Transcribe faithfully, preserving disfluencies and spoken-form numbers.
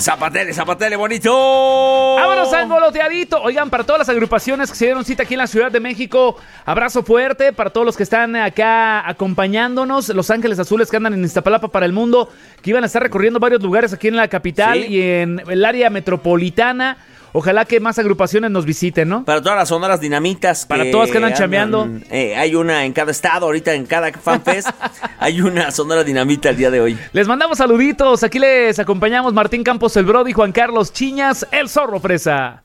Zapatele, zapatele, bonito. ¡Vámonos al goloteadito! Oigan, para todas las agrupaciones que se dieron cita aquí en la Ciudad de México, abrazo fuerte para todos los que están acá acompañándonos, Los Ángeles Azules que andan en Iztapalapa para el mundo, que iban a estar recorriendo varios lugares aquí en la capital sí. y en el área metropolitana. Ojalá que más agrupaciones nos visiten, ¿no? Para todas las sonoras dinamitas. Para todas que andan chambeando. Eh, hay una en cada estado, ahorita en cada fanfest. Hay una sonora dinamita el día de hoy. Les mandamos saluditos. Aquí les acompañamos Martín Campos, el Brody, Juan Carlos Chiñas, el Zorro Fresa.